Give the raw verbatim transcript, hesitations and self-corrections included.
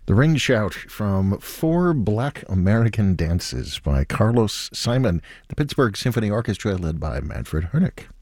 The Ring Shout from Four Black American Dances by Carlos Simon, the Pittsburgh Symphony Orchestra led by Manfred Hoernig.